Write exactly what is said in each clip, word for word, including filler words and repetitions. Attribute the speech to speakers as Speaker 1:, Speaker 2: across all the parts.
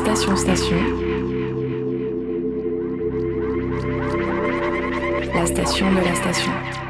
Speaker 1: Station Station. La station de la station.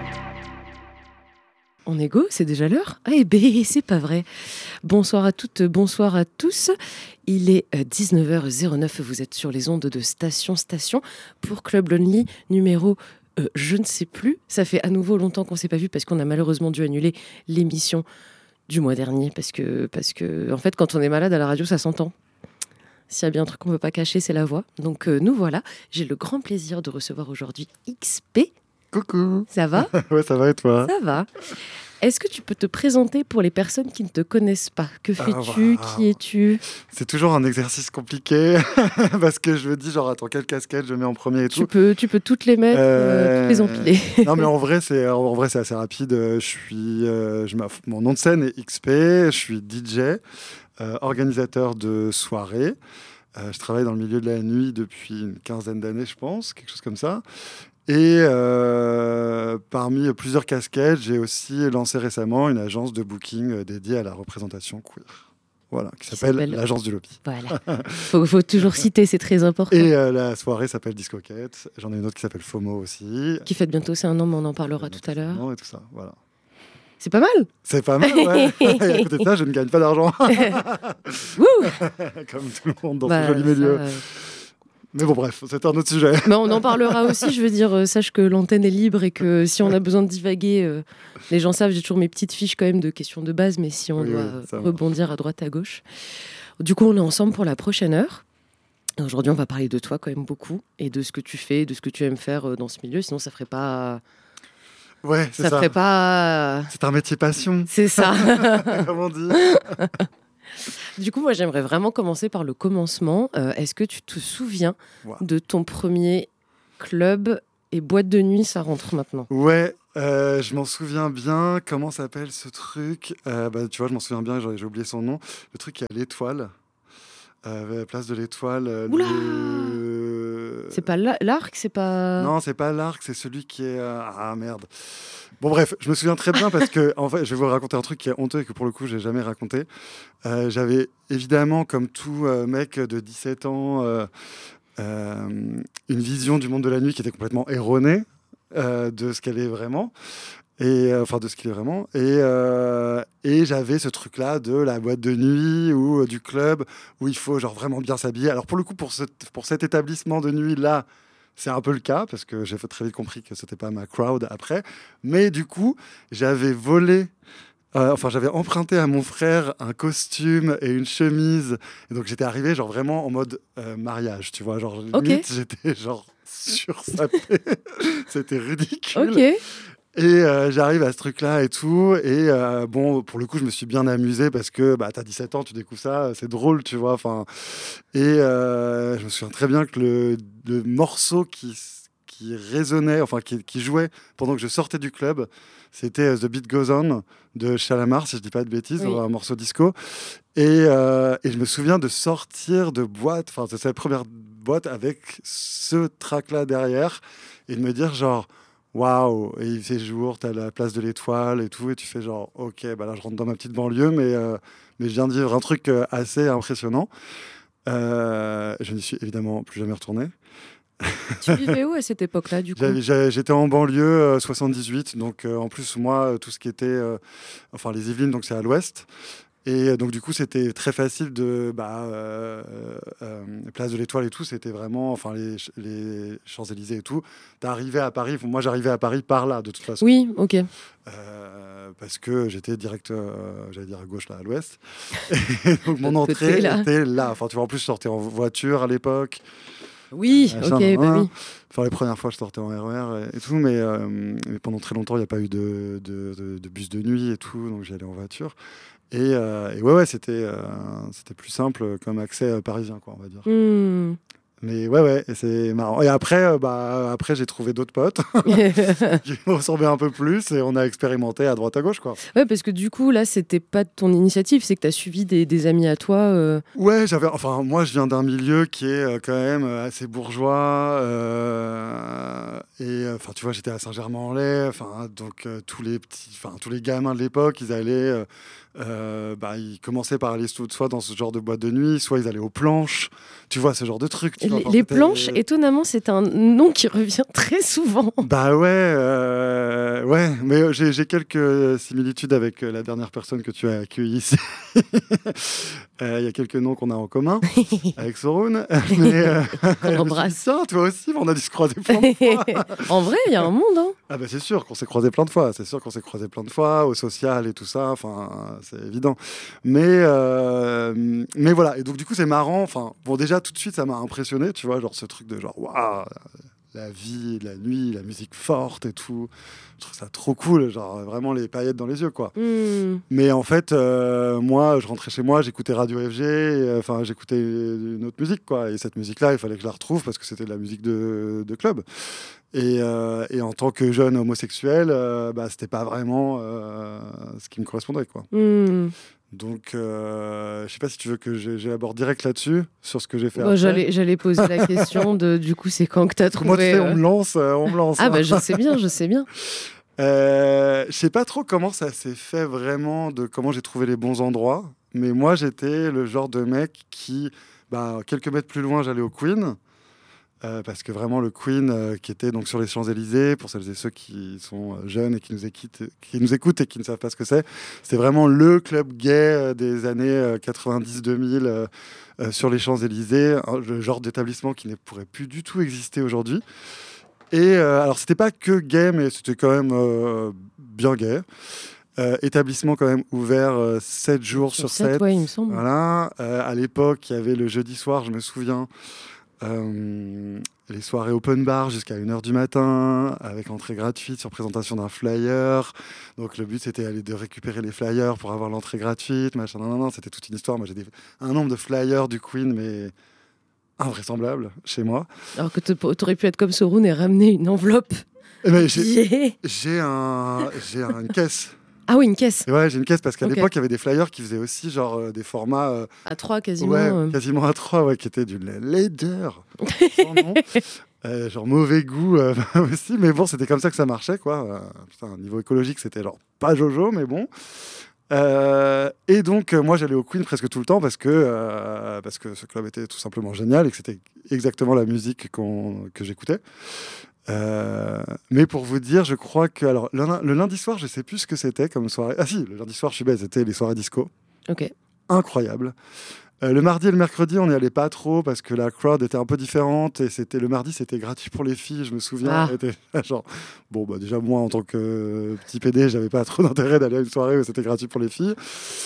Speaker 2: On est go, c'est déjà l'heure ? Ah eh ben, c'est pas vrai. Bonsoir à toutes, bonsoir à tous. Il est dix-neuf heures zéro neuf, vous êtes sur les ondes de Station Station pour Club Lonely numéro, euh, je ne sais plus. Ça fait à nouveau longtemps qu'on ne s'est pas vu parce qu'on a malheureusement dû annuler l'émission du mois dernier parce que, parce que en fait, quand on est malade à la radio, ça s'entend. S'il y a bien un truc qu'on ne peut pas cacher, c'est la voix. Donc euh, nous voilà, j'ai le grand plaisir de recevoir aujourd'hui X P.
Speaker 3: Coucou.
Speaker 2: Ça va ?
Speaker 3: Ouais, ça va et toi ?
Speaker 2: Ça va. Est-ce que tu peux te présenter pour les personnes qui ne te connaissent pas ? Que fais-tu ?
Speaker 3: Ah, wow.
Speaker 2: Qui es-tu ?
Speaker 3: C'est toujours un exercice compliqué parce que je me dis genre attends quelle casquette je mets en premier et tout.
Speaker 2: Tu peux, tu peux toutes les mettre, euh,
Speaker 3: Euh,
Speaker 2: toutes les empiler.
Speaker 3: Non mais en vrai c'est en vrai c'est assez rapide. Je suis, euh, je m'aff- mon nom de scène est X P. Je suis D J, euh, organisateur de soirées. Euh, je travaille dans le milieu de la nuit depuis une quinzaine d'années, je pense, quelque chose comme ça. Et euh, parmi plusieurs casquettes, j'ai aussi lancé récemment une agence de booking dédiée à la représentation queer. Voilà, qui,
Speaker 2: Qui
Speaker 3: s'appelle,
Speaker 2: s'appelle
Speaker 3: l'agence du lobby.
Speaker 2: Voilà. Faut, faut toujours citer, c'est très important.
Speaker 3: Et euh, la soirée s'appelle Discoquette. J'en ai une autre qui s'appelle FOMO aussi.
Speaker 2: Qui fête bientôt c'est un an, mais on en parlera tout à l'heure.
Speaker 3: Et tout ça, voilà.
Speaker 2: C'est pas mal.
Speaker 3: C'est pas mal, ouais. Et à côté de ça, je ne gagne pas d'argent.
Speaker 2: Wouh.
Speaker 3: Comme tout le monde dans
Speaker 2: Bah,
Speaker 3: ce joli milieu.
Speaker 2: ça, euh...
Speaker 3: Mais bon, bref, c'est un autre sujet.
Speaker 2: Mais on en parlera aussi, je veux dire, euh, sache que l'antenne est libre et que si on a besoin de divaguer, euh, les gens savent, j'ai toujours mes petites fiches quand même de questions de base, mais si on
Speaker 3: Oui,
Speaker 2: doit
Speaker 3: oui, ça
Speaker 2: rebondir à droite, à gauche. Du coup, on est ensemble pour la prochaine heure. Aujourd'hui, on va parler de toi quand même beaucoup et de ce que tu fais, de ce que tu aimes faire euh, dans ce milieu, sinon ça ferait pas...
Speaker 3: Ouais, c'est
Speaker 2: ça.
Speaker 3: ça.
Speaker 2: ferait pas...
Speaker 3: C'est un métier passion.
Speaker 2: C'est ça.
Speaker 3: Comme on dit.
Speaker 2: Du coup, moi, j'aimerais vraiment commencer par le commencement. Euh, est-ce que tu te souviens
Speaker 3: Wow.
Speaker 2: de ton premier club et boîte de nuit, ça rentre maintenant ?
Speaker 3: Ouais, euh, je m'en souviens bien. Comment s'appelle ce truc ? euh, bah, Tu vois, je m'en souviens bien, j'ai, j'ai oublié son nom. Le truc qui est à l'Étoile. Euh, place de l'Étoile. euh,
Speaker 2: Oula
Speaker 3: le...
Speaker 2: C'est pas la- l'arc, c'est pas...
Speaker 3: Non, c'est pas l'Arc, c'est celui qui est... euh, Ah, merde. Bon, bref, je me souviens très bien parce que, en fait, je vais vous raconter un truc qui est honteux et que pour le coup, j'ai jamais raconté. Euh, j'avais évidemment, comme tout euh, mec de dix-sept ans, euh, euh, une vision du monde de la nuit qui était complètement erronée euh, de ce qu'elle est vraiment. Et euh, enfin de ce qu'il est vraiment et, euh, et j'avais ce truc là de la boîte de nuit ou euh, du club où il faut genre vraiment bien s'habiller. Alors pour le coup pour, ce, pour cet établissement de nuit là c'est un peu le cas parce que j'ai très vite compris que c'était pas ma crowd après, mais du coup j'avais volé euh, enfin j'avais emprunté à mon frère un costume et une chemise et donc j'étais arrivé genre vraiment en mode euh, mariage, tu vois, genre limite
Speaker 2: Ok.
Speaker 3: j'étais genre sursapé. C'était ridicule.
Speaker 2: Ok.
Speaker 3: Et euh, j'arrive à ce truc-là et tout. Et euh, bon, pour le coup, je me suis bien amusé parce que bah, t'as dix-sept ans, tu découvres ça, c'est drôle, tu vois. Enfin, et euh, je me souviens très bien que le, le morceau qui, qui résonnait, enfin qui, qui jouait pendant que je sortais du club, c'était The Beat Goes On de Shalamar, si je dis pas de bêtises,
Speaker 2: Oui.
Speaker 3: un morceau disco. Et, euh, et je me souviens de sortir de boîte, enfin, c'est la première boîte avec ce track-là derrière et de me dire genre, waouh, et il fait jour, t'as la place de l'Étoile et tout, et tu fais genre, ok, bah là je rentre dans ma petite banlieue, mais, euh, mais je viens de vivre un truc euh, assez impressionnant. Euh, je n'y suis évidemment plus jamais retourné.
Speaker 2: Tu vivais où à cette époque-là, du coup ?
Speaker 3: J'avais- j'avais- J'étais en banlieue euh, soixante-dix-huit, donc euh, en plus, moi, tout ce qui était, euh, enfin les Yvelines, donc c'est à l'ouest. Et euh, donc du coup, c'était très facile de, bah, euh, euh, place de l'Étoile et tout, c'était vraiment, enfin les, ch- les Champs-Élysées et tout. T'arrivais à Paris, moi j'arrivais à Paris par là de toute façon.
Speaker 2: Oui, ok.
Speaker 3: Euh, parce que j'étais direct, euh, j'allais dire à gauche là, à l'ouest. Et donc mon
Speaker 2: L'autre côté,
Speaker 3: entrée
Speaker 2: là.
Speaker 3: était là. Enfin tu vois, en plus je sortais en voiture à l'époque.
Speaker 2: Oui,
Speaker 3: Machin,
Speaker 2: ok,
Speaker 3: nan,
Speaker 2: bah
Speaker 3: nan.
Speaker 2: oui.
Speaker 3: Enfin les premières fois je sortais en R E R et, et tout, mais, euh, mais pendant très longtemps il n'y a pas eu de, de, de, de bus de nuit et tout, donc j'y allais en voiture. Et, euh, et ouais, ouais, c'était, euh, c'était plus simple comme accès euh, parisien, quoi, on va dire.
Speaker 2: Hmm.
Speaker 3: Mais ouais, ouais, et c'est marrant. Et après, euh, bah, après j'ai trouvé d'autres potes qui me ressemblaient un peu plus et on a expérimenté à droite à gauche, quoi.
Speaker 2: Ouais, parce que du coup, là, c'était pas de ton initiative, c'est que tu as suivi des, des amis à toi. euh.
Speaker 3: Ouais, j'avais. Enfin, moi, je viens d'un milieu qui est euh, quand même euh, assez bourgeois. euh, et euh, enfin, tu vois, j'étais à Saint-Germain-en-Laye. Enfin, donc euh, tous les petits, enfin tous les gamins de l'époque, ils allaient. euh, euh, bah, ils commençaient par aller so- soit dans ce genre de boîte de nuit, soit ils allaient aux planches. Tu vois, ce genre de trucs. Tu vois,
Speaker 2: Les,
Speaker 3: enfin,
Speaker 2: les
Speaker 3: c'était-
Speaker 2: planches, étonnamment, c'est un nom qui revient très souvent.
Speaker 3: Bah ouais, euh, ouais, mais euh, j'ai j'ai quelques similitudes avec euh, la dernière personne que tu as accueillie ici. Euh, Il y a quelques noms qu'on a en commun avec Sorun. Mais euh, je me suis dit,
Speaker 2: embrasse.
Speaker 3: tiens, toi aussi, on a dû se croiser plein de fois.
Speaker 2: En vrai, il y a un monde, hein.
Speaker 3: Ah bah c'est sûr qu'on s'est croisé plein de fois, c'est sûr qu'on s'est croisé plein de fois au social et tout ça, enfin c'est évident. Mais euh, mais voilà, et donc du coup c'est marrant, enfin bon déjà tout de suite ça m'a impressionné, tu vois, genre ce truc de genre waouh, la vie, la nuit, la musique forte et tout. Je trouve ça trop cool, genre vraiment les paillettes dans les yeux, quoi.
Speaker 2: Hmm.
Speaker 3: Mais en fait, euh, moi, je rentrais chez moi, j'écoutais Radio F G, et, euh, enfin, j'écoutais une autre musique, quoi. Et cette musique-là, il fallait que je la retrouve parce que c'était de la musique de, de club. Et, euh, et en tant que jeune homosexuel, euh, bah, c'était pas vraiment euh, ce qui me correspondait, quoi.
Speaker 2: Hmm.
Speaker 3: Donc, euh, je sais pas si tu veux que j'ai- j'aborde direct là-dessus, sur ce que j'ai fait
Speaker 2: Bon,
Speaker 3: après.
Speaker 2: j'allais, j'allais poser la question de, du coup, c'est quand que t'as
Speaker 3: Parce que moi, tu
Speaker 2: trouvé...
Speaker 3: sais, on
Speaker 2: euh,
Speaker 3: me lance, euh, on me lance.
Speaker 2: Ah
Speaker 3: hein.
Speaker 2: bah je sais bien, je sais bien.
Speaker 3: Euh, je sais pas trop comment ça s'est fait vraiment, de comment j'ai trouvé les bons endroits, mais moi j'étais le genre de mec qui, bah, quelques mètres plus loin, j'allais au Queen, euh, parce que vraiment le Queen euh, qui était donc sur les Champs-Élysées, pour celles et ceux qui sont euh, jeunes et qui nous, écoutent, qui nous écoutent et qui ne savent pas ce que c'est, c'est vraiment le club gay euh, des années euh, quatre-vingt-dix deux mille euh, euh, sur les Champs-Élysées, hein, le genre d'établissement qui ne pourrait plus du tout exister aujourd'hui. Et euh, alors, c'était pas que gay, mais c'était quand même euh, bien gay. Euh, établissement quand même ouvert euh, sept jours sur
Speaker 2: sept,
Speaker 3: sept.
Speaker 2: ouais, il me semble.
Speaker 3: Voilà. Euh, à l'époque, il y avait le jeudi soir, je me souviens, euh, les soirées open bar jusqu'à une heure du matin, avec entrée gratuite sur présentation d'un flyer. Donc le but, c'était aller de récupérer les flyers pour avoir l'entrée gratuite, machin. Non, non, non, c'était toute une histoire. Moi, j'ai des- un nombre de flyers du Queen, mais invraisemblable chez moi.
Speaker 2: Alors que te- t'aurais pu être comme Sorun et ramener une enveloppe.
Speaker 3: Eh ben, j'ai
Speaker 2: Yeah.
Speaker 3: j'ai un, j'ai un- une caisse.
Speaker 2: Ah oui, une caisse.
Speaker 3: Et ouais, j'ai une caisse parce qu'à
Speaker 2: Ok.
Speaker 3: l'époque, il y avait des flyers qui faisaient aussi genre euh, des formats euh,
Speaker 2: À trois quasiment.
Speaker 3: ouais,
Speaker 2: euh.
Speaker 3: quasiment à trois, ouais, qui étaient d'une laideur sans nom. Euh, genre mauvais goût euh, aussi, mais bon, c'était comme ça que ça marchait, quoi. Euh, putain, niveau écologique, c'était genre pas Jojo, mais bon. Euh, et donc, euh, moi, j'allais au Queen presque tout le temps parce que, euh, parce que ce club était tout simplement génial et que c'était exactement la musique qu'on, que j'écoutais. Euh, mais pour vous dire, je crois que alors, le, le lundi soir, je sais plus ce que c'était comme soirée. Ah si, le lundi soir, je suis bête, c'était les soirées disco.
Speaker 2: Ok.
Speaker 3: Incroyable. Euh, le mardi et le mercredi, on n'y allait pas trop parce que la crowd était un peu différente et c'était le mardi, c'était gratuit pour les filles, je me souviens.
Speaker 2: Ah.
Speaker 3: Était genre bon bah déjà moi en tant que petit P D, j'avais pas trop d'intérêt d'aller à une soirée où c'était gratuit pour les filles.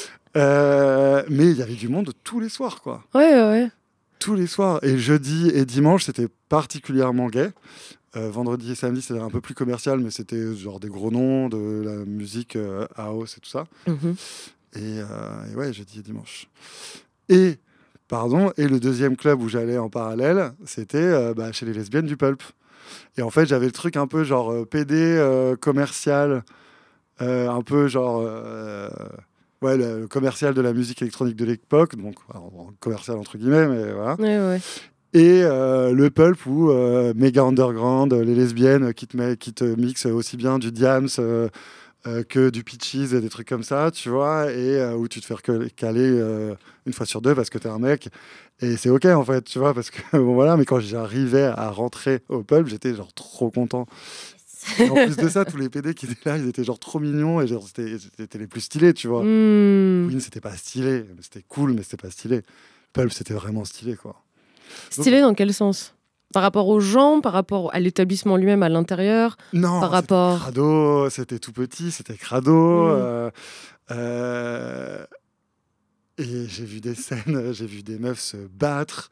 Speaker 3: Euh, mais il y avait du monde tous les soirs, quoi.
Speaker 2: Ouais, ouais, ouais.
Speaker 3: Tous les soirs. Et jeudi et dimanche, c'était particulièrement gay. Euh, vendredi et samedi, c'était un peu plus commercial, mais c'était genre des gros noms, de la musique euh, house et tout ça.
Speaker 2: Mhm.
Speaker 3: Et, euh, et ouais, jeudi et dimanche. Et, pardon, et le deuxième club où j'allais en parallèle, c'était euh, bah, chez les lesbiennes du Pulp. Et en fait, j'avais le truc un peu genre euh, P D euh, commercial, euh, un peu genre euh, ouais, le, le commercial de la musique électronique de l'époque, donc alors, commercial entre guillemets, mais voilà.
Speaker 2: Ouais, ouais.
Speaker 3: Et euh, le Pulp où euh, méga underground, les lesbiennes qui te, met, qui te mixent aussi bien du Diams euh, euh, que du Peaches et des trucs comme ça, tu vois, et euh, où tu te fais recal- caler euh, une fois sur deux parce que t'es un mec. Et c'est OK, en fait, tu vois, parce que bon, voilà, mais quand j'arrivais à rentrer au Pulp, j'étais genre trop content. Et en plus de ça, tous les P D qui étaient là, ils étaient genre trop mignons et genre c'était, c'était les plus stylés, tu vois.
Speaker 2: Hmm.
Speaker 3: Queen, c'était pas stylé, c'était cool, mais c'était pas stylé. Pulp, c'était vraiment stylé, quoi.
Speaker 2: Stylé dans quel sens? Par rapport aux gens, par rapport à l'établissement lui-même à l'intérieur,
Speaker 3: Non,
Speaker 2: par
Speaker 3: c'était
Speaker 2: rapport...
Speaker 3: crado, c'était tout petit, c'était crado.
Speaker 2: Mm.
Speaker 3: euh, euh, et j'ai vu des scènes, j'ai vu des meufs se battre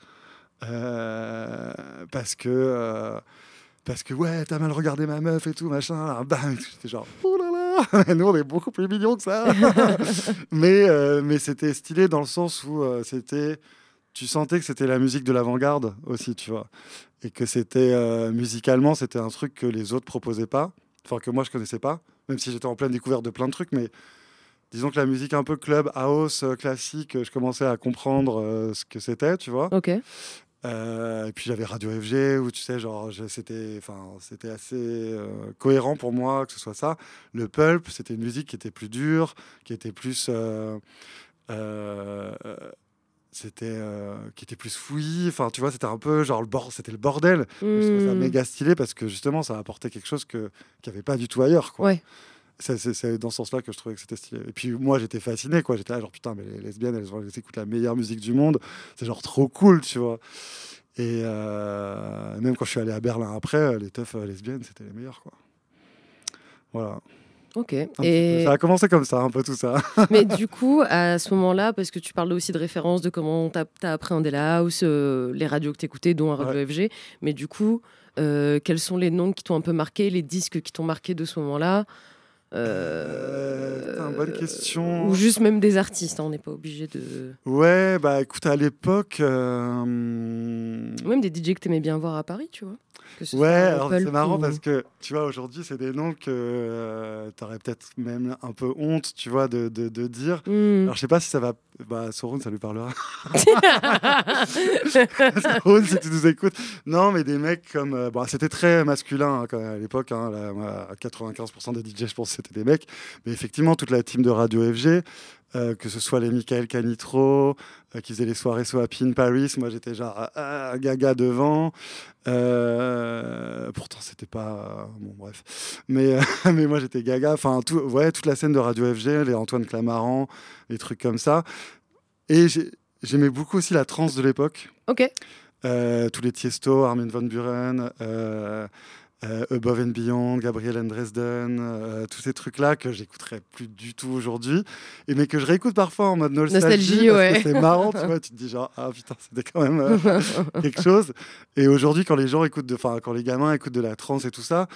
Speaker 3: euh, parce que euh, parce que ouais, t'as mal regardé ma meuf et tout machin. Alors, bam, j'étais genre oh là là, mais nous on est beaucoup plus mignons que ça. mais euh, mais c'était stylé dans le sens où euh, c'était tu sentais que c'était la musique de l'avant-garde aussi, tu vois. Et que c'était, euh, musicalement, c'était un truc que les autres proposaient pas. Enfin, que moi, je connaissais pas. Même si j'étais en pleine découverte de plein de trucs. Mais disons que la musique un peu club, house, euh, classique, je commençais à comprendre euh, ce que c'était, tu vois.
Speaker 2: Ok.
Speaker 3: Euh, et puis j'avais Radio F G où tu sais genre je- c'était enfin c'était assez euh, cohérent pour moi que ce soit ça. Le pulp, c'était une musique qui était plus dure, qui était plus euh, euh, c'était euh, qui était plus fouillis. Enfin tu vois, c'était un peu genre le bord c'était le bordel. Mais je trouve ça
Speaker 2: Mmh.
Speaker 3: méga stylé parce que justement ça apportait quelque chose que qu'il n'y avait pas du tout ailleurs, quoi.
Speaker 2: Ouais.
Speaker 3: C'est, c'est- c'est dans ce sens-là que je trouvais que c'était stylé. Et puis moi, j'étais fasciné, quoi. J'étais là, genre, putain, mais les lesbiennes, elles, elles écoutent la meilleure musique du monde. C'est genre trop cool, tu vois. Et euh, même quand je suis allé à Berlin après, les teufs euh, lesbiennes, c'était les meilleures, quoi. Voilà.
Speaker 2: Ok.
Speaker 3: Un petit peu.
Speaker 2: Et...
Speaker 3: Ça a commencé comme ça, un peu tout ça.
Speaker 2: Mais du coup, à ce moment-là, parce que tu parles aussi de références, de comment tu as appréhendé la house, euh, les radios que tu écoutais, dont Radio
Speaker 3: Ouais.
Speaker 2: F G, mais du coup, euh, quels sont les noms qui t'ont un peu marqué, les disques qui t'ont marqué de ce moment-là?
Speaker 3: Euh, putain, bonne question.
Speaker 2: Ou juste même des artistes, hein, on n'est pas obligé de...
Speaker 3: Ouais, bah écoute, à l'époque... euh,
Speaker 2: Même des D J que t'aimais bien voir à Paris, tu vois. Que ce
Speaker 3: Ouais,
Speaker 2: soit
Speaker 3: alors c'est
Speaker 2: Pulp
Speaker 3: marrant
Speaker 2: ou-
Speaker 3: parce que, tu vois, aujourd'hui, c'est des noms que euh, tu aurais peut-être même un peu honte, tu vois, de, de, de dire.
Speaker 2: Hmm.
Speaker 3: Alors, je sais pas si ça va... Bah, Sauron, ça lui parlera. Sauron, si tu nous écoutes. Non, mais des mecs comme... euh, bon, c'était très masculin hein, quand même, à l'époque. Hein, là, moi, à quatre-vingt-quinze pour cent des D J, je pense que c'était des mecs. Mais effectivement, toute la team de Radio F G... Euh, que ce soit les Michael Canitro, euh, qui faisaient les soirées So Happy in Paris. Moi, j'étais genre ah, ah, gaga devant. Euh, pourtant, c'était pas... Bon, bref. Mais, euh, mais moi, j'étais gaga. Enfin, tout, ouais, toute la scène de Radio F G, les Antoine Clamaran, les trucs comme ça. Et j'ai- j'aimais beaucoup aussi la trance de l'époque.
Speaker 2: Ok.
Speaker 3: Euh, tous les Tiesto, Armin van Buuren... Euh, euh, Above and Beyond, Gabriel and Dresden, euh, tous ces trucs-là que j'écouterais plus du tout aujourd'hui, et mais que je réécoute parfois en mode nostalgie,
Speaker 2: Nostalgie,
Speaker 3: parce
Speaker 2: ouais.
Speaker 3: que c'est marrant, tu vois, tu te dis genre ah putain c'était quand même euh, quelque chose. Et aujourd'hui quand les gens écoutent, de, enfin quand les gamins écoutent de la trance et tout ça,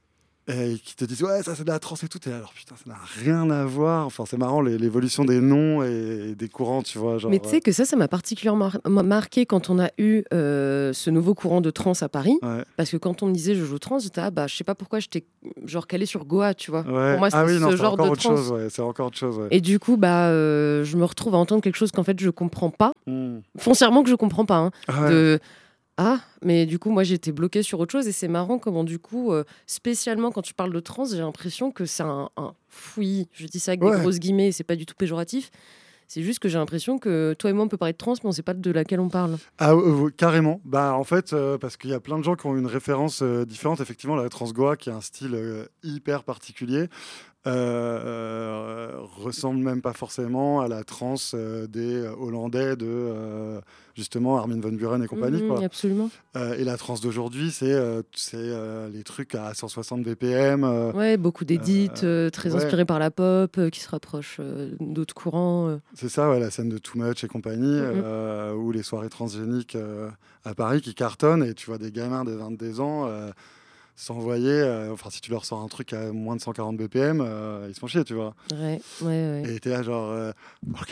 Speaker 3: et qui te disent ouais ça c'est de la trance et tout, et alors putain ça n'a rien à voir. Enfin c'est marrant les- l'évolution des noms et, et des courants, tu vois. Genre,
Speaker 2: Mais tu sais que ça, ça m'a particulièrement mar- marqué quand on a eu euh, ce nouveau courant de trance à Paris.
Speaker 3: euh, ouais.
Speaker 2: Parce que quand on me disait je joue trance, j'étais ah bah je sais pas pourquoi j'étais genre calée sur Goa, tu vois.
Speaker 3: Ouais.
Speaker 2: Pour moi, c'était
Speaker 3: ah oui non
Speaker 2: ce
Speaker 3: c'est
Speaker 2: genre
Speaker 3: encore
Speaker 2: de
Speaker 3: autre
Speaker 2: trance.
Speaker 3: chose, ouais, c'est encore autre chose. Ouais.
Speaker 2: Et du coup, bah, euh, je me retrouve à entendre quelque chose qu'en fait je comprends pas,
Speaker 3: Hmm.
Speaker 2: foncièrement que je comprends pas. Hein,
Speaker 3: Ah ouais.
Speaker 2: de ah, mais du coup, moi j'étais bloquée sur autre chose et c'est marrant comment du coup, euh, spécialement quand tu parles de trance, j'ai l'impression que c'est un, un fouillis. Je dis ça avec
Speaker 3: Ouais.
Speaker 2: des grosses guillemets, et c'est pas du tout péjoratif. C'est juste que j'ai l'impression que toi et moi on peut parler de trance, mais on sait pas de laquelle on parle.
Speaker 3: Ah, euh, euh, carrément. Bah, en fait, euh, parce qu'il y a plein de gens qui ont une référence euh, différente. Effectivement, la trance goa, qui a un style euh, hyper particulier, euh, euh, ressemble même pas forcément à la trance euh, des euh, Hollandais de euh, justement Armin van Buuren et compagnie.
Speaker 2: Mhm,
Speaker 3: Quoi.
Speaker 2: absolument.
Speaker 3: Euh, et la trance d'aujourd'hui, c'est euh, c'est, euh, les trucs à cent soixante B P M. euh,
Speaker 2: Ouais, beaucoup d'édits,
Speaker 3: Euh,
Speaker 2: euh, très
Speaker 3: ouais.
Speaker 2: inspirés par la pop, euh, qui se rapprochent euh, d'autres courants. euh.
Speaker 3: C'est ça, ouais, la scène de Too Much et compagnie,
Speaker 2: Mhm.
Speaker 3: euh, ou les soirées transgéniques euh, à Paris qui cartonnent, et tu vois des gamins de vingt-deux ans euh, s'envoyer, euh, enfin si tu leur sors un truc à moins de cent quarante B P M, euh, ils se font chier, tu vois.
Speaker 2: Ouais, ouais, ouais.
Speaker 3: Et t'es là genre, euh, ok.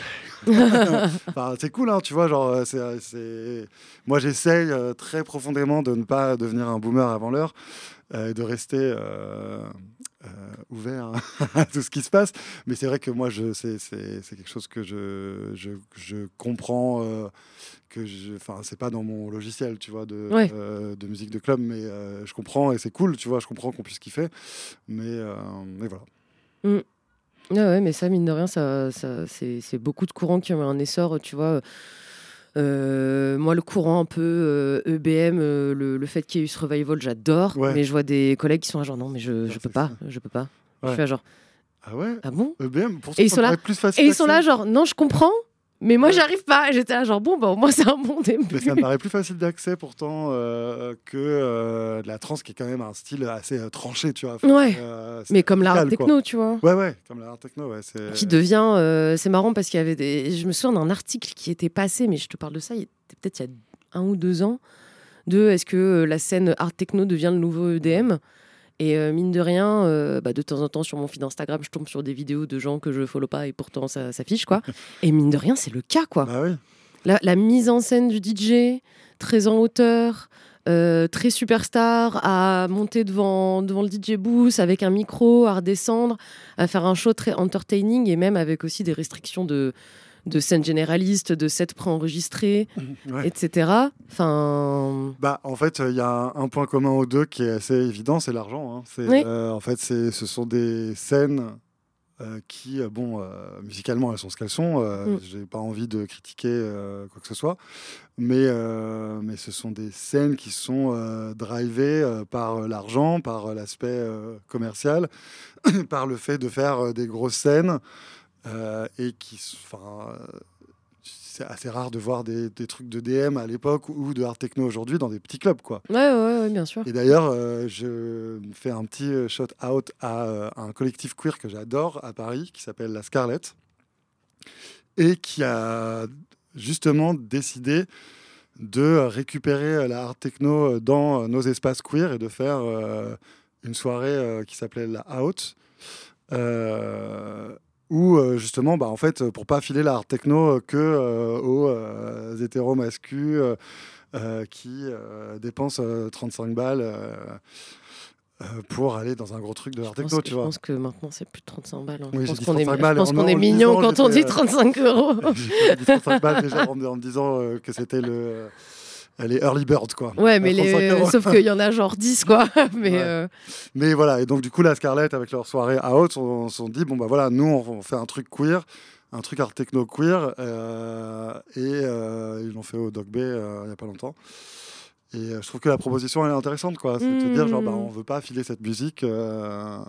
Speaker 3: Enfin, c'est cool, hein, tu vois, genre, euh, c'est, c'est... Moi j'essaye euh, très profondément de ne pas devenir un boomer avant l'heure, euh, et de rester... euh, euh, ouvert à tout ce qui se passe, mais c'est vrai que moi je c'est, c'est, c'est quelque chose que je, je, je comprends, euh, que je enfin c'est pas dans mon logiciel, tu vois, de,
Speaker 2: Ouais.
Speaker 3: euh, de musique de club, mais euh, je comprends et c'est cool, tu vois, je comprends qu'on puisse kiffer, mais, euh, mais voilà.
Speaker 2: Ouais, ouais, mais ça, mine de rien, ça, ça, c'est, c'est beaucoup de courants qui ont eu un essor, tu vois. Euh, moi, le courant un peu euh, E B M, euh, le, le fait qu'il y ait eu ce revival, j'adore.
Speaker 3: Ouais.
Speaker 2: Mais je vois des collègues qui sont là, genre, non, mais je, je
Speaker 3: c'est
Speaker 2: peux pas,
Speaker 3: ça.
Speaker 2: je peux pas. Je
Speaker 3: Ouais.
Speaker 2: suis là, genre,
Speaker 3: Ah ouais,
Speaker 2: ah bon?
Speaker 3: E B M, pourtant
Speaker 2: Et ils
Speaker 3: ça
Speaker 2: sont
Speaker 3: me
Speaker 2: là-
Speaker 3: paraît plus facile
Speaker 2: Et ils sont là,
Speaker 3: d'accès.
Speaker 2: genre, non, je comprends, mais moi,
Speaker 3: Ouais.
Speaker 2: j'arrive pas. Et j'étais là, genre, bon, bah, au moins, c'est un bon début.
Speaker 3: Mais ça me paraît plus facile d'accès pourtant euh, que euh, de la trance, qui est quand même un style assez euh, tranché, tu vois.
Speaker 2: Ouais.
Speaker 3: Euh, c'est
Speaker 2: Mais comme l'art
Speaker 3: radical, quoi.
Speaker 2: techno, tu vois.
Speaker 3: Ouais, ouais, comme l'art techno, ouais. C'est...
Speaker 2: Qui devient. euh, c'est marrant parce qu'il y avait des. Je me souviens d'un article qui était passé, mais je te parle de ça, il était peut-être il y a un ou deux ans, de est-ce que euh, la scène art techno devient le nouveau E D M. Et euh, mine de rien, euh, bah, de temps en temps sur mon feed Instagram, je tombe sur des vidéos de gens que je follow pas et pourtant ça s'affiche, quoi. Et mine de rien, c'est le cas, quoi.
Speaker 3: Bah oui.
Speaker 2: la, la mise en scène du D J, très en hauteur, euh, très superstar, à monter devant, devant le D J booth avec un micro, à redescendre, à faire un show très entertaining et même avec aussi des restrictions de, de scène généraliste, de sets préenregistrés,
Speaker 3: Ouais.
Speaker 2: et cetera. Enfin...
Speaker 3: Bah, en fait, il y a un point commun aux deux qui est assez évident, c'est l'argent. Hein. C'est,
Speaker 2: Oui.
Speaker 3: euh, en fait, c'est, ce sont des scènes euh, qui, euh, bon, euh, musicalement, elles sont ce qu'elles sont. Euh,
Speaker 2: Mm.
Speaker 3: J'ai pas envie de critiquer euh, quoi que ce soit, mais, euh, mais ce sont des scènes qui sont euh, drivées euh, par l'argent, par l'aspect euh, commercial, par le fait de faire euh, des grosses scènes euh, et qui, enfin. C'est assez rare de voir des, des trucs de D M à l'époque ou de hard techno aujourd'hui dans des petits clubs, quoi.
Speaker 2: Ouais, ouais, ouais, bien sûr.
Speaker 3: Et d'ailleurs, euh, je fais un petit shout out à euh, un collectif queer que j'adore à Paris qui s'appelle La Scarlett et qui a justement décidé de récupérer la hard techno dans nos espaces queer et de faire euh, une soirée euh, qui s'appelait la Out. Euh, où euh, justement, bah, en fait, pour pas filer la hard techno que euh, aux euh, hétéros masculins euh, euh, qui euh, dépensent euh, trente-cinq balles euh, euh, pour aller dans un gros truc de hard
Speaker 2: Je pense,
Speaker 3: techno,
Speaker 2: que,
Speaker 3: tu
Speaker 2: je
Speaker 3: vois.
Speaker 2: pense que maintenant, c'est plus de trente-cinq balles. Hein.
Speaker 3: Oui,
Speaker 2: je
Speaker 3: j'ai
Speaker 2: pense
Speaker 3: dit
Speaker 2: qu'on est,
Speaker 3: trente-cinq
Speaker 2: je
Speaker 3: balles.
Speaker 2: pense
Speaker 3: En-
Speaker 2: qu'on
Speaker 3: en
Speaker 2: est
Speaker 3: le
Speaker 2: mignon
Speaker 3: disant,
Speaker 2: quand on
Speaker 3: j'étais,
Speaker 2: dit trente-cinq euros.
Speaker 3: J'ai dit trente-cinq balles déjà en, en me disant euh, que c'était le, les early birds, quoi.
Speaker 2: Ouais, mais
Speaker 3: À trente-cinq
Speaker 2: les...
Speaker 3: euros.
Speaker 2: sauf qu'il y en a genre dix, quoi. mais
Speaker 3: Ouais.
Speaker 2: euh,
Speaker 3: Mais voilà, et donc du coup, la Scarlett, avec leur soirée out, on s'est dit, bon bah voilà, nous, on, on fait un truc queer, un truc art techno queer, euh, et euh, ils l'ont fait au Dog Bay euh, il y a pas longtemps. Et euh, je trouve que la proposition, elle est intéressante, quoi. C'est de se dire, genre, bah, on veut pas filer cette musique euh,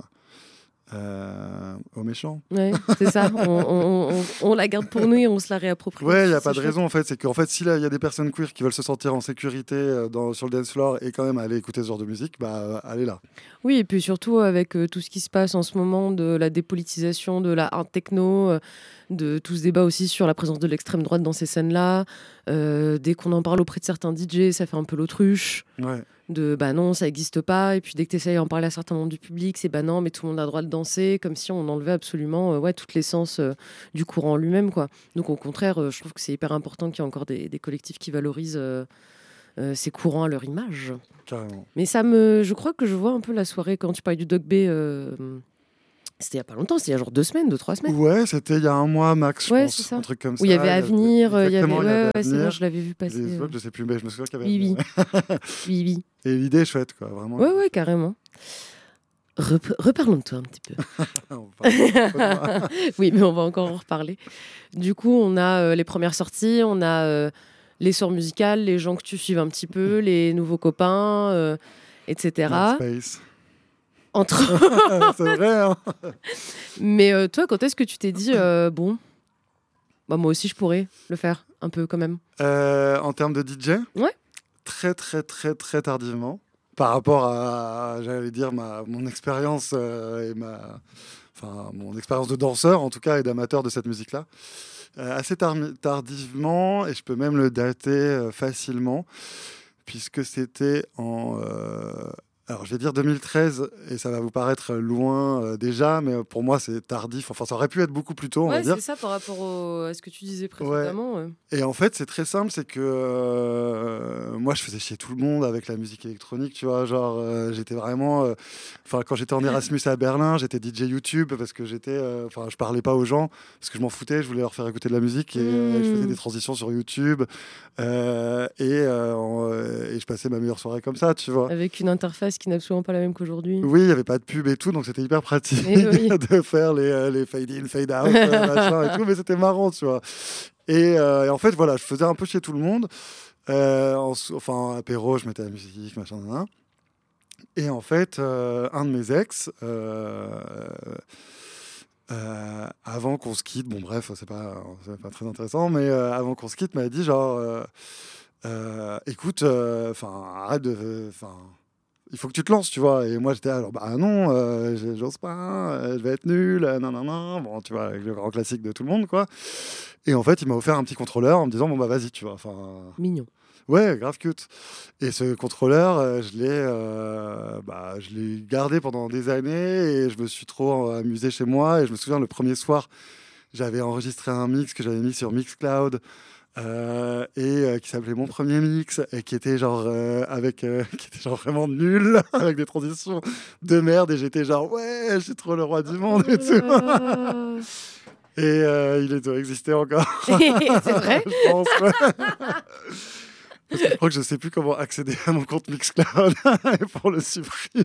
Speaker 3: euh, aux méchants.
Speaker 2: ouais, c'est ça. On, on, on, on la garde pour nous et on se la réapproprie.
Speaker 3: Ouais, il n'y a
Speaker 2: C'est
Speaker 3: pas de
Speaker 2: chouette.
Speaker 3: raison, en fait. C'est qu'en fait, s'il y a des personnes queer qui veulent se sentir en sécurité euh, dans, sur le dance floor et quand même aller écouter ce genre de musique, bah, euh, allez là.
Speaker 2: Oui, et puis surtout avec euh, tout ce qui se passe en ce moment de la dépolitisation de la hard techno, euh, de tout ce débat aussi sur la présence de l'extrême droite dans ces scènes-là. Euh, dès qu'on en parle auprès de certains D J, ça fait un peu l'autruche.
Speaker 3: Ouais.
Speaker 2: De bah non, ça n'existe pas. Et puis dès que tu essayes d'en parler à certains membres du public, c'est bah non, mais tout le monde a le droit de danser, comme si on enlevait absolument euh, ouais, toute l'essence euh, du courant lui-même, quoi. Donc au contraire, euh, je trouve que c'est hyper important qu'il y ait encore des, des collectifs qui valorisent euh, euh, ces courants à leur image.
Speaker 3: Carrément.
Speaker 2: Mais ça me, je crois que je vois un peu la soirée quand tu parlais du Dog Bay. euh, C'était il y a pas longtemps, c'était il y a genre deux semaines, deux, trois semaines.
Speaker 3: Ouais, c'était il y a un mois max, je
Speaker 2: Ouais,
Speaker 3: pense.
Speaker 2: c'est ça.
Speaker 3: Un truc comme ça.
Speaker 2: Où il y avait Avenir, euh, il y avait,
Speaker 3: Exactement,
Speaker 2: ouais,
Speaker 3: il y avait
Speaker 2: ouais, c'est
Speaker 3: Avenir.
Speaker 2: bon, je l'avais vu passer.
Speaker 3: Les
Speaker 2: euh.
Speaker 3: autres, je sais plus, mais je me souviens qu'il y avait
Speaker 2: Oui, oui.
Speaker 3: Avenir.
Speaker 2: oui, oui.
Speaker 3: Et l'idée est chouette, quoi, vraiment.
Speaker 2: Ouais, ouais, carrément. Rep- reparlons de toi un petit peu.
Speaker 3: On parle un peu de moi.
Speaker 2: Oui, mais on va encore en reparler. Du coup, on a euh, les premières sorties, on a euh, l'essor musical, les gens que tu suives un petit peu, les nouveaux copains, euh, et cetera.
Speaker 3: Space.
Speaker 2: Entre...
Speaker 3: C'est vrai, hein.
Speaker 2: Mais euh, toi, quand est-ce que tu t'es dit, euh, bon, bah, moi aussi je pourrais le faire un peu quand même?
Speaker 3: Euh, en termes de D J,
Speaker 2: Ouais.
Speaker 3: très, très, très, très tardivement. Par rapport à, j'allais dire, ma, mon expérience euh, et ma... Enfin, mon expérience de danseur, en tout cas, et d'amateur de cette musique-là. Euh, assez tar- tardivement, et je peux même le dater euh, facilement, puisque c'était en... euh, alors, je vais dire deux mille treize, et ça va vous paraître loin euh, déjà, mais pour moi, c'est tardif. Enfin, ça aurait pu être beaucoup plus tôt, on va
Speaker 2: Ouais,
Speaker 3: dire.
Speaker 2: c'est ça par rapport au- à ce que tu disais précédemment. Ouais.
Speaker 3: Et en fait, c'est très simple, c'est que euh, moi, je faisais chier tout le monde avec la musique électronique, tu vois. Genre, euh, j'étais vraiment... euh, Enfin, quand j'étais en Erasmus à Berlin, j'étais D J YouTube parce que j'étais... euh, Enfin, je parlais pas aux gens parce que je m'en foutais, je voulais leur faire écouter de la musique et euh, je faisais des transitions sur YouTube. euh, et, euh, en- euh, et je passais ma meilleure soirée comme ça, tu vois.
Speaker 2: Avec une interface qui n'est absolument pas la même qu'aujourd'hui.
Speaker 3: Oui, il n'y avait pas de pub et tout, donc c'était hyper pratique
Speaker 2: Eh oui.
Speaker 3: de faire les, euh, les fade in, fade out, euh, machin et tout, mais c'était marrant, tu vois. Et, euh, et en fait, voilà, je faisais un peu chier tout le monde. Euh, en sou- enfin, apéro, je mettais la musique, machin, nan, nan. Et en fait, euh, un de mes ex, euh, euh, avant qu'on se quitte, bon bref, c'est pas, c'est pas très intéressant, mais euh, avant qu'on se quitte, m'a dit genre, euh, euh, écoute, enfin, arrête de, enfin. Il faut que tu te lances, tu vois. Et moi, j'étais alors, bah non, euh, j'ose pas, euh, je vais être nul, euh, non, non, non. Bon, tu vois, avec le grand classique de tout le monde, quoi. Et en fait, il m'a offert un petit contrôleur en me disant, bon, bah vas-y, tu vois. Enfin,
Speaker 2: Mignon.
Speaker 3: ouais, grave cute. Et ce contrôleur, euh, je l'ai euh, bah, je l'ai gardé pendant des années et je me suis trop amusé chez moi. Et je me souviens, le premier soir, j'avais enregistré un mix que j'avais mis sur Mixcloud. Euh, et euh, qui s'appelait Mon Premier Mix et qui était genre euh, avec euh, qui était genre vraiment nul avec des transitions de merde et j'étais genre ouais je suis trop le roi du monde et tout et euh, il doit exister encore.
Speaker 2: C'est vrai.
Speaker 3: Je pense, ouais. Parce que je crois que je sais plus comment accéder à mon compte Mixcloud pour le supprimer.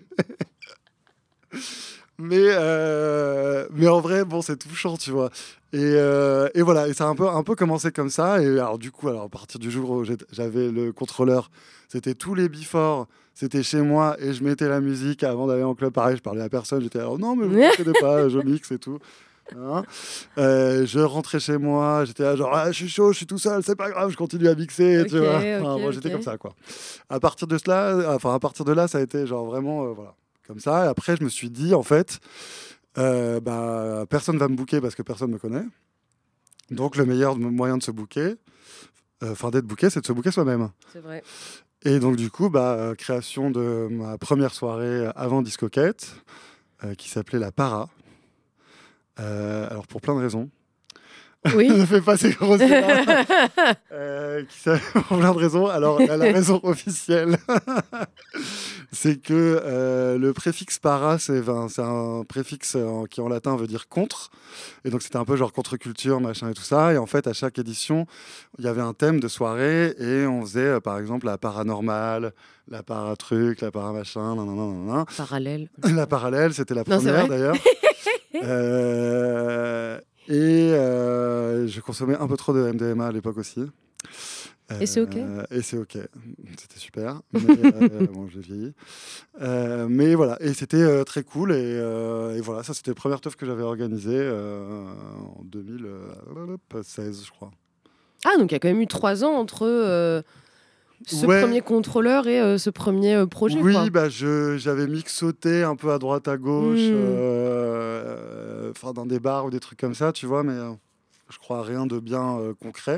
Speaker 3: Mais, euh, mais en vrai, bon, c'est touchant, tu vois. Et, euh, et voilà, et ça a un peu, un peu commencé comme ça. Et alors, du coup, alors, à partir du jour où j'avais le contrôleur, c'était tous les before, c'était chez moi et je mettais la musique avant d'aller en club. Pareil, je parlais à personne, j'étais là, oh, non, mais vous ne connaissez pas, je mixe et tout. Hein euh, je rentrais chez moi, j'étais là, genre, ah, je suis chaud, je suis tout seul, c'est pas grave, je continue à mixer,
Speaker 2: okay,
Speaker 3: tu vois.
Speaker 2: Okay,
Speaker 3: enfin, moi, j'étais
Speaker 2: okay.
Speaker 3: comme ça, quoi. À partir de cela, enfin, à partir de là, ça a été genre vraiment, euh, voilà. Comme ça, et après, je me suis dit, en fait, euh, bah, personne va me booker parce que personne me connaît. Donc, le meilleur moyen de se booker, enfin, euh, d'être booké, c'est de se booker soi-même.
Speaker 2: C'est vrai.
Speaker 3: Et donc, du coup, bah, euh, création de ma première soirée avant Discoquette, euh, qui s'appelait La Para. Euh, alors, pour plein de raisons.
Speaker 2: Oui.
Speaker 3: Ne fais pas ces grosses erreurs. euh, qui pour plein de raisons. Alors, la, la raison officielle, c'est que euh, le préfixe para, c'est, enfin, c'est un préfixe en, qui en latin veut dire contre. Et donc, c'était un peu genre contre-culture, machin et tout ça. Et en fait, à chaque édition, il y avait un thème de soirée et on faisait, euh, par exemple, la paranormale, la para-truc, la para-machin, nan, nan, nan, nan.
Speaker 2: Parallèle.
Speaker 3: La parallèle, c'était la
Speaker 2: Non,
Speaker 3: première d'ailleurs. euh, et euh, je consommais un peu trop de M D M A à l'époque aussi. Euh,
Speaker 2: et c'est OK.
Speaker 3: Et c'est OK. C'était super. Mais, euh, bon, j'ai vieilli. Euh, mais voilà. Et c'était euh, très cool. Et, euh, et voilà, ça, c'était la première teuf que j'avais organisée euh, en deux mille seize, je crois.
Speaker 2: Ah, donc il y a quand même eu trois ans entre euh, ce
Speaker 3: ouais.
Speaker 2: premier contrôleur et euh, ce premier euh, projet.
Speaker 3: Oui,
Speaker 2: quoi.
Speaker 3: bah, je, j'avais mixoté un peu à droite, à gauche,
Speaker 2: mmh.
Speaker 3: euh, euh, dans des bars ou des trucs comme ça, tu vois, mais euh, je crois à rien de bien euh, concret.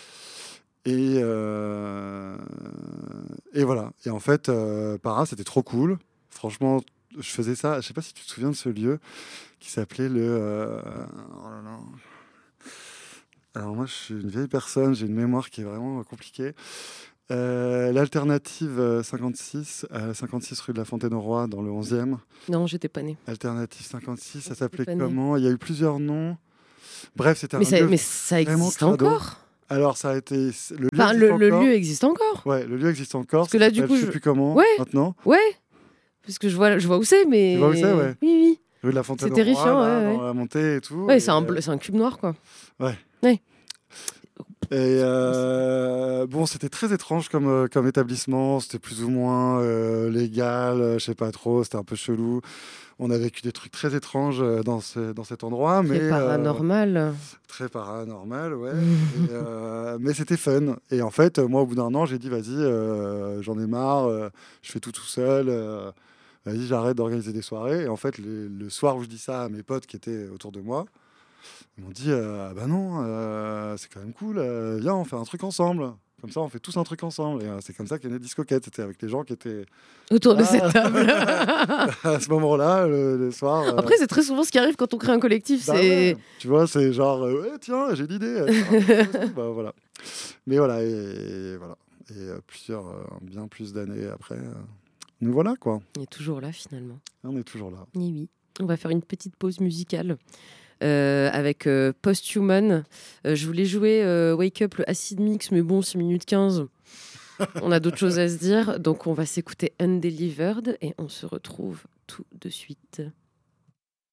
Speaker 3: Et, euh, et voilà. Et en fait, euh, Para, c'était trop cool. Franchement, je faisais ça. Je sais pas si tu te souviens de ce lieu qui s'appelait le. Euh... Oh là là. Alors, moi, je suis une vieille personne. J'ai une mémoire qui est vraiment compliquée. Euh, L'Alternative cinquante-six, euh, cinquante-six rue de la Fontaine-au-Roi, dans le onzième.
Speaker 2: Non, j'étais pas née.
Speaker 3: Alternative cinquante-six, ça s'appelait comment ? Il y a eu plusieurs noms. Bref, c'était
Speaker 2: mais
Speaker 3: un
Speaker 2: ça,
Speaker 3: lieu.
Speaker 2: Mais ça existe
Speaker 3: crado.
Speaker 2: encore ?
Speaker 3: Alors, ça a été. Le lieu,
Speaker 2: enfin,
Speaker 3: existe,
Speaker 2: le,
Speaker 3: encore.
Speaker 2: le lieu existe encore.
Speaker 3: Ouais, le lieu existe encore.
Speaker 2: Parce que là, du coup,
Speaker 3: je sais
Speaker 2: je
Speaker 3: plus comment
Speaker 2: ouais.
Speaker 3: maintenant.
Speaker 2: Ouais. Parce que je vois, je vois où c'est, mais.
Speaker 3: Tu vois où c'est, ouais.
Speaker 2: Oui, oui.
Speaker 3: Rue de la Fontaine.
Speaker 2: C'est terrifiant,
Speaker 3: là,
Speaker 2: ouais,
Speaker 3: dans
Speaker 2: ouais.
Speaker 3: la montée et tout.
Speaker 2: Ouais,
Speaker 3: et
Speaker 2: c'est un,
Speaker 3: euh...
Speaker 2: c'est un cube noir, quoi.
Speaker 3: Ouais.
Speaker 2: Ouais.
Speaker 3: Et euh, bon, c'était très étrange comme, euh, comme établissement. C'était plus ou moins euh, légal, euh, je sais pas trop. C'était un peu chelou. On a vécu des trucs très étranges euh, dans, ce, dans cet endroit.
Speaker 2: Très
Speaker 3: mais,
Speaker 2: paranormal.
Speaker 3: Euh, très paranormal, ouais. et, euh, mais c'était fun. Et en fait, moi, au bout d'un an, j'ai dit, vas-y, euh, j'en ai marre. Euh, je fais tout tout seul. Euh, vas-y, j'arrête d'organiser des soirées. Et en fait, le, le soir où je dis ça à mes potes qui étaient autour de moi, ils m'ont dit, euh, bah non, euh, c'est quand même cool, euh, viens, on fait un truc ensemble. Comme ça, on fait tous un truc ensemble. Et euh, c'est comme ça qu'est née Discoquette. C'était avec les gens qui étaient...
Speaker 2: Autour
Speaker 3: ah,
Speaker 2: de cette table.
Speaker 3: à ce moment-là, le, le soir... Euh...
Speaker 2: Après, c'est très souvent ce qui arrive quand on crée un collectif.
Speaker 3: Bah
Speaker 2: c'est...
Speaker 3: Ouais. Tu vois, c'est genre, euh, ouais, tiens, j'ai l'idée. bah, voilà. Mais voilà, et, et voilà. Et euh, plusieurs, euh, bien plus d'années après, euh, nous voilà, quoi.
Speaker 2: On est toujours là, finalement.
Speaker 3: On est toujours là.
Speaker 2: Oui, oui. On va faire une petite pause musicale. Euh, avec euh, Posthuman. Euh, je voulais jouer euh, Wake Up, le Acid Mix, mais bon, six minutes quinze. On a d'autres choses à se dire. Donc, on va s'écouter Undelivered et on se retrouve tout de suite.